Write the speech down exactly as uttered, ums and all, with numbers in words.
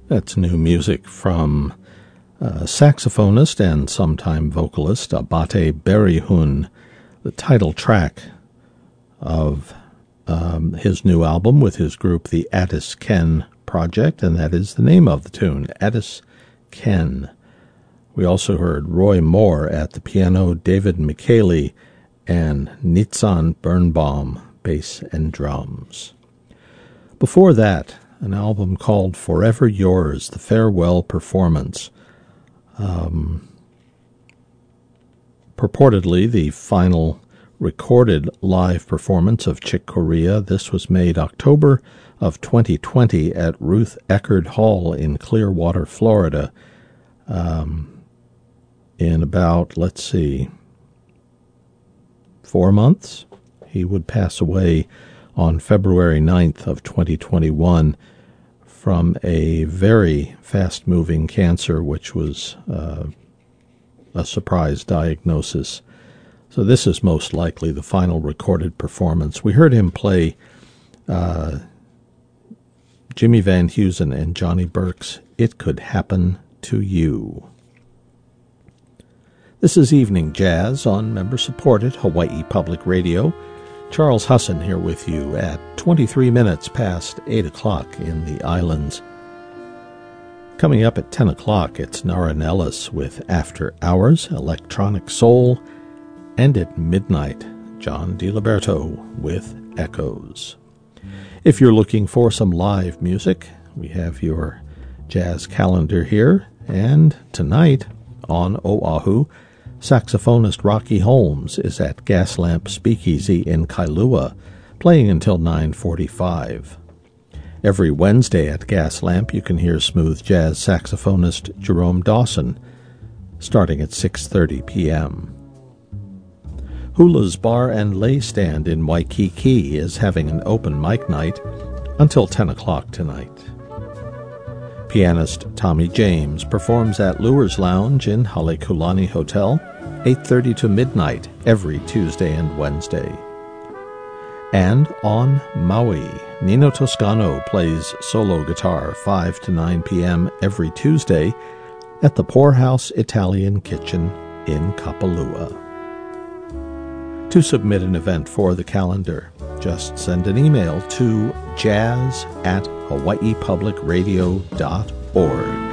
That's new music from uh, saxophonist and sometime vocalist Abate Berihun, the title track of um, his new album with his group, the Addis Ken Project, and that is the name of the tune, Addis Ken. We also heard Roy Moore at the piano, David Micheli, and Nitzan Birnbaum, bass and drums. Before that, an album called Forever Yours, the farewell performance. Um, purportedly the final recorded live performance of Chick Corea. This was made October of twenty twenty at Ruth Eckerd Hall in Clearwater, Florida. Um, in about, let's see, four months. He would pass away on February ninth of twenty twenty-one from a very fast-moving cancer, which was uh, a surprise diagnosis. So this is most likely the final recorded performance. We heard him play uh, Jimmy Van Heusen and Johnny Burke's It Could Happen to You. This is Evening Jazz on member-supported Hawaii Public Radio. Charles Husson here with you at twenty-three minutes past eight o'clock in the islands. Coming up at ten o'clock, it's Nara Nellis with After Hours, Electronic Soul, and at midnight, John DiLiberto with Echoes. If you're looking for some live music, we have your jazz calendar here, and tonight on Oahu, saxophonist Rocky Holmes is at Gaslamp Speakeasy in Kailua, playing until nine forty-five. Every Wednesday at Gaslamp, you can hear smooth jazz saxophonist Jerome Dawson, starting at six thirty p.m. Hula's Bar and Lay Stand in Waikiki is having an open mic night until ten o'clock tonight. Pianist Tommy James performs at Lure's Lounge in Halekulani Hotel, eight thirty to midnight every Tuesday and Wednesday. And on Maui, Nino Toscano plays solo guitar five to nine p.m. every Tuesday at the Poorhouse Italian Kitchen in Kapalua. To submit an event for the calendar, just send an email to jazz at hawaii public radio dot org.